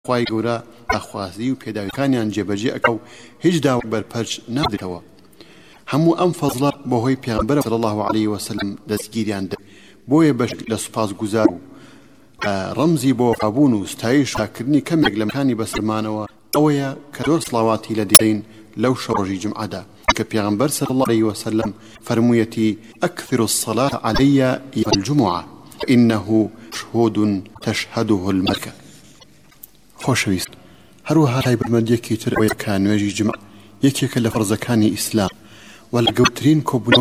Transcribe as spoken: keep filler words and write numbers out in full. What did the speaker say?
خوای گەورە ئاخوازی و پێداویەکانیان جێبەجێ ئەکە و هیچ داوای بەرپەرچ نادێتەوە. هەموو ئەم فەزڵە بەهۆی پێغەمبەر صلی الله عليه وسلم دەستگیریان دێت. بۆیە بەش لە سوپاسگوزار و ڕەمزی بۆ وەفابوون و ستایش شاکردنی کەمێک لە مکانی بەسەرمانەوە ئەوەیە کە زۆر سڵاواتی لە دەین لەو شەڕۆژی جمعەدا کە پێغەمبەر صلی الله عليه وسلم فەرموویەتی ئەکثروا الصلاة علي يوم الجمعة إنه مشهود تشهده الملائكة. خۆشەویست، هەروەها تایبەتمەندیەکی تر ئەوەیە کە نوێژی جمع یەکێکە لە فەرزەکانی ئیسلام و لە گەورەترین کۆبوونەوە